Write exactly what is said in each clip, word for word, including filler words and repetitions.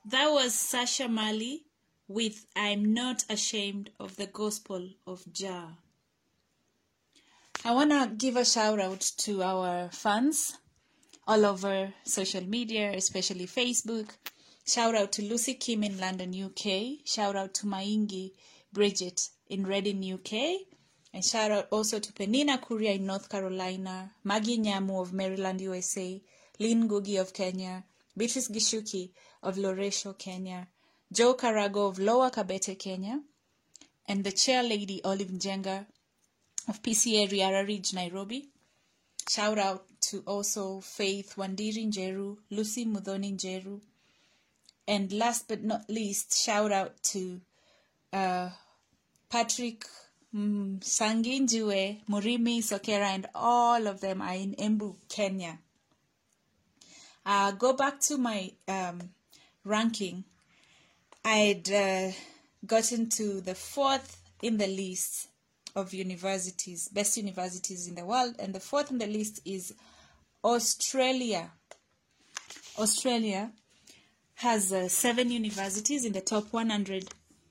That was Sasha Mali with I'm Not Ashamed of the Gospel of Jah. I want to give a shout out to our fans all over social media, especially Facebook. Shout out to Lucy Kim in London, U K. Shout out to Maingi Bridget in Reading, U K. And shout out also to Penina Kuria in North Carolina, Maggie Nyamu of Maryland, U S A, Lynn Gugi of Kenya, Beatrice Gishuki of Loresho, Kenya, Joe Karago of Lower Kabete, Kenya, and the chair lady Olive Njenga of P C A Riara Ridge, Nairobi. Shout out to also Faith Wandiri Njeru, Lucy Mudhoni Njeru, and last but not least, shout out to uh, Patrick mm, Sanginjue, Murimi Sokera, and all of them are in Embu, Kenya. Uh, go back to my um, ranking. I'd uh, gotten to the fourth in the list of universities, best universities in the world, and the fourth in the list is Australia. Australia has uh, seven universities in the top one hundred.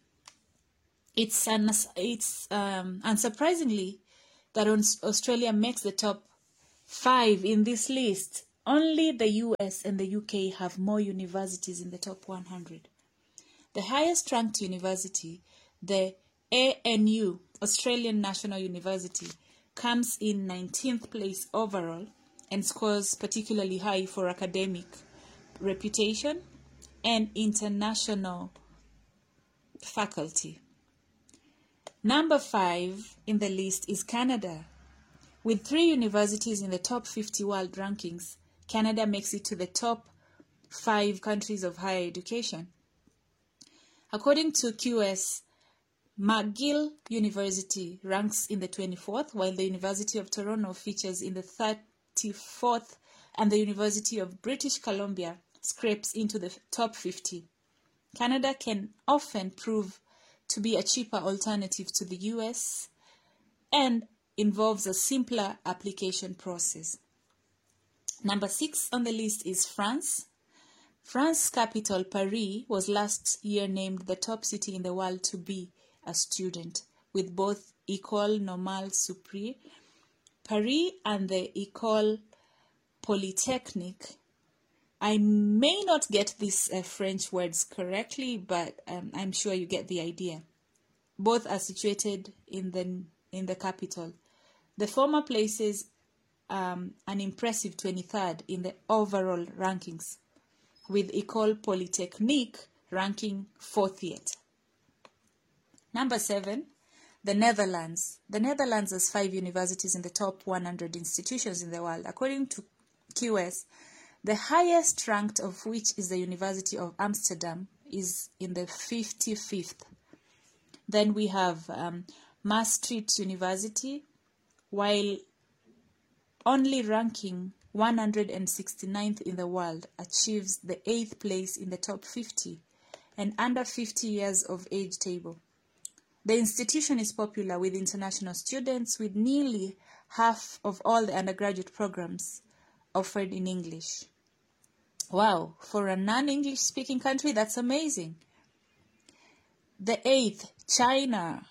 It's un- it's um, unsurprisingly that Australia makes the top five in this list. Only the U S and the U K have more universities in the top one hundred. The highest ranked university, the A N U, Australian National University, comes in nineteenth place overall and scores particularly high for academic reputation and international faculty. Number five in the list is Canada. With three universities in the top fifty world rankings, Canada makes it to the top five countries of higher education. According to Q S, McGill University ranks in the twenty-fourth, while the University of Toronto features in the thirty-fourth, and the University of British Columbia scrapes into the top fifty. Canada can often prove to be a cheaper alternative to the U S and involves a simpler application process. Number six on the list is France. France's capital, Paris, was last year named the top city in the world to be a student, with both École Normale Supérieure Paris and the École Polytechnique. I may not get these uh, French words correctly, but um, I'm sure you get the idea. Both are situated in the in the capital. The former places um, an impressive twenty-third in the overall rankings, with École Polytechnique ranking fortieth. Number seven, the Netherlands. The Netherlands has five universities in the top one hundred institutions in the world. According to Q S, the highest ranked of which is the University of Amsterdam, is in the fifty-fifth. Then we have um, Maastricht University, while only ranking one hundred sixty-ninth in the world, achieves the eighth place in the top fifty and under fifty years of age table. The institution is popular with international students, with nearly half of all the undergraduate programs offered in English. Wow, for a non-English speaking country, that's amazing. The eighth, China.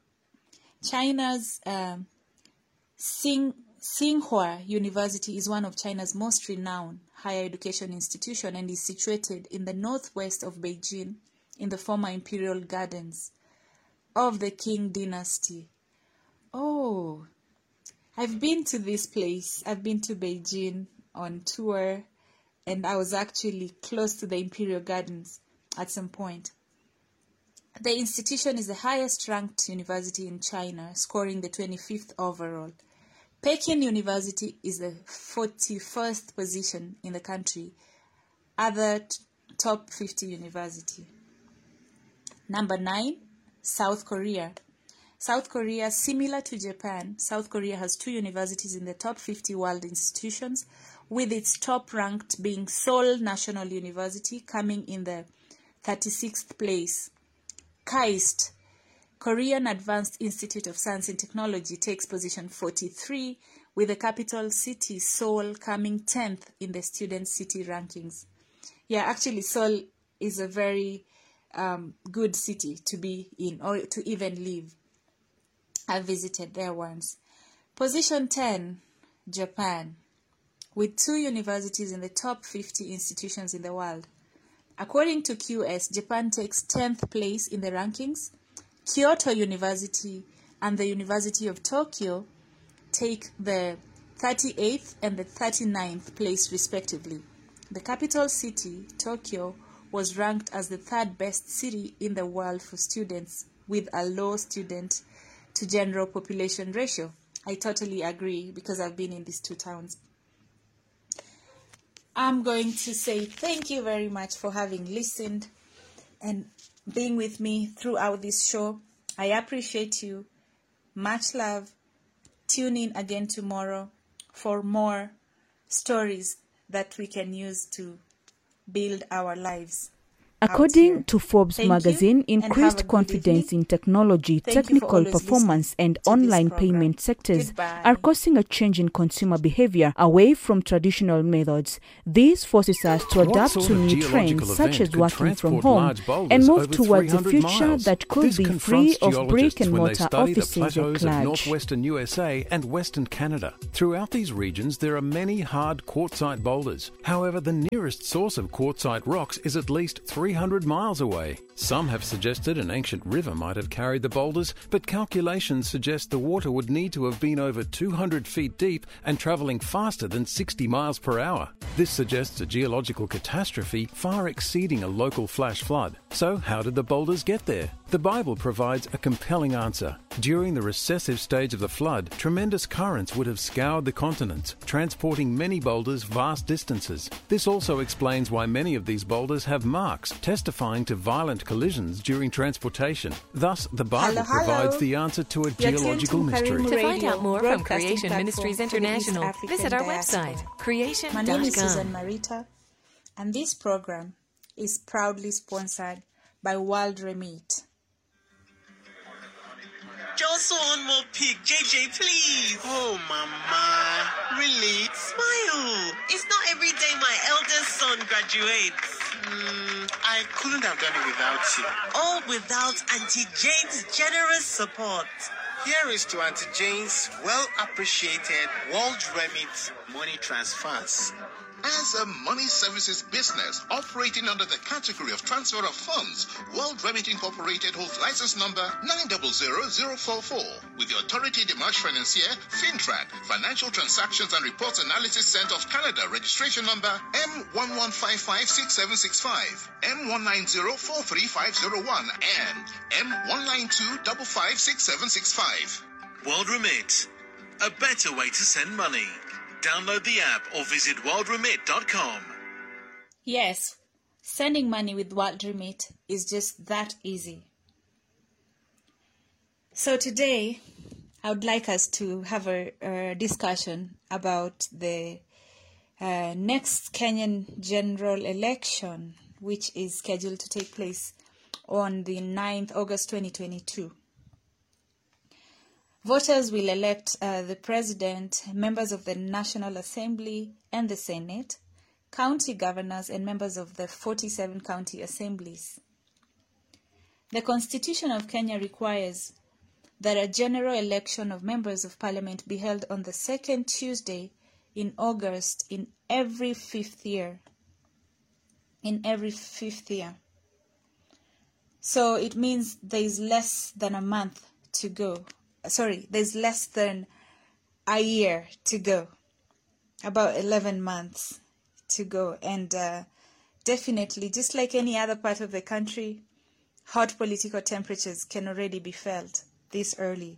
China's um, Sing, Tsinghua University is one of China's most renowned higher education institution and is situated in the northwest of Beijing in the former imperial gardens of the Qing dynasty. Oh, I've been to this place. I've been to Beijing on tour, and I was actually close to the imperial gardens at some point. The institution is the highest ranked university in China, scoring the twenty-fifth overall. Peking University is the forty-first position in the country, other t- top fifty university. Number nine, South Korea. South Korea, similar to Japan, South Korea has two universities in the top fifty world institutions, with its top ranked being Seoul National University, coming in the thirty-sixth place. KAIST, Korean Advanced Institute of Science and Technology, takes position forty-three, with the capital city Seoul coming tenth in the student city rankings. Yeah, actually Seoul is a very um, good city to be in or to even live. I visited there once. Position ten, Japan, with two universities in the top fifty institutions in the world. According to Q S, Japan takes tenth place in the rankings. Kyoto University and the University of Tokyo take the thirty-eighth and the thirty-ninth place respectively. The capital city, Tokyo, was ranked as the third best city in the world for students with a low student to general population ratio. I totally agree because I've been in these two towns. I'm going to say thank you very much for having listened and being with me throughout this show. I appreciate you. Much love. Tune in again tomorrow for more stories that we can use to build our lives. According to Forbes Thank magazine, you, increased confidence evening. in technology, Thank you for technical always performance, and to this online program. payment sectors Goodbye. are causing a change in consumer behavior away from traditional methods. This forces us to What adapt sort to of new geological trends such event as could working from transport home large boulders and move over towards a three hundred future miles? that could This be confronts free of geologists brick and when they mortar study the offices at plateaus of large. northwestern U S A and western Canada. Throughout these regions, there are many hard quartzite boulders. However, the nearest source of quartzite rocks is at least three hundred miles away. Some have suggested an ancient river might have carried the boulders, but calculations suggest the water would need to have been over two hundred feet deep and travelling faster than sixty miles per hour. This suggests a geological catastrophe far exceeding a local flash flood. So how did the boulders get there? The Bible provides a compelling answer. During the recessive stage of the flood, tremendous currents would have scoured the continents, transporting many boulders vast distances. This also explains why many of these boulders have marks, testifying to violent collisions during transportation. Thus, the Bible Hello, hello. provides the answer to a You're tuned geological to mystery. Karimu To find Radio, out more from broadcasting Creation platform Ministries for the East International, African visit our diaspora. website, creation My name is dot Susan com. Marita, and this program is proudly sponsored by World Remit. Just one more pic, J J, please. Oh, Mama. Really? Smile. It's not every day my eldest son graduates. Mm, I couldn't have done it without you. All without Auntie Jane's generous support. Here is to Auntie Jane's well-appreciated World Remit money transfers. As a money services business operating under the category of transfer of funds, World Remit Incorporated holds license number nine zero zero zero four four with the Autorité des Marchés Financiers, FINTRAC, Financial Transactions and Reports Analysis Center of Canada, registration number M one one five five six seven six five, M one nine zero four three five zero one, and M one nine two five five six seven six five. World Remit, a better way to send money. Download the app or visit world remit dot com. Yes, sending money with World Remit is just that easy. So today, I would like us to have a, a discussion about the uh, next Kenyan general election, which is scheduled to take place on the ninth of August twenty twenty-two. Voters will elect uh, the President, members of the National Assembly and the Senate, county governors, and members of the forty-seven county assemblies. The Constitution of Kenya requires that a general election of members of Parliament be held on the second Tuesday in August in every fifth year. In every fifth year. So it means there is less than a month to go. Sorry, there's less than a year to go, about eleven months to go. And uh, definitely, just like any other part of the country, hot political temperatures can already be felt this early.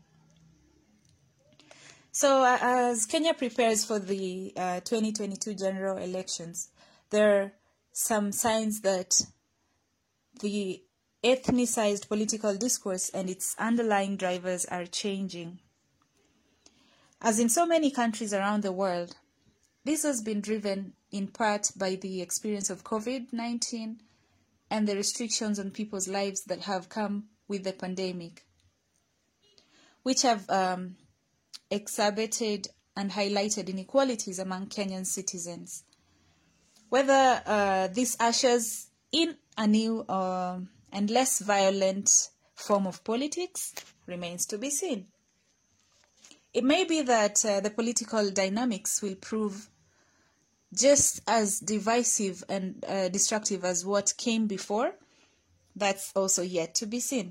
So uh, as Kenya prepares for the uh, twenty twenty-two general elections, there are some signs that the ethnicized political discourse and its underlying drivers are changing. As in so many countries around the world, this has been driven in part by the experience of COVID nineteen and the restrictions on people's lives that have come with the pandemic, which have um, exacerbated and highlighted inequalities among Kenyan citizens. Whether uh, this ushers in a new uh, and less violent form of politics remains to be seen. It may be that uh, the political dynamics will prove just as divisive and uh, destructive as what came before. That's also yet to be seen.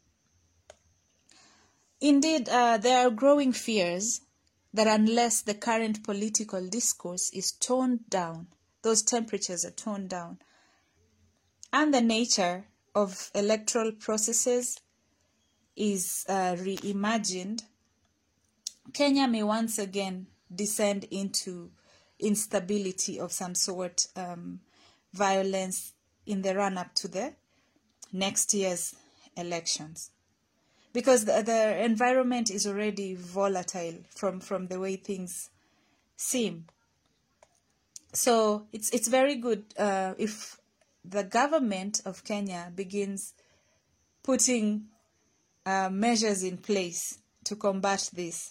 Indeed, uh, there are growing fears that unless the current political discourse is toned down, those temperatures are toned down, and the nature of electoral processes is uh, reimagined, Kenya may once again descend into instability of some sort, um, violence in the run-up to the next year's elections. Because the, the environment is already volatile from, from the way things seem. So it's, it's very good uh, if the government of Kenya begins putting uh, measures in place to combat this.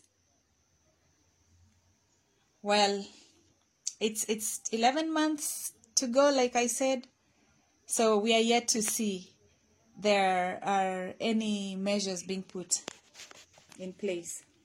Well, it's it's eleven months to go, like I said, so we are yet to see there are any measures being put in place.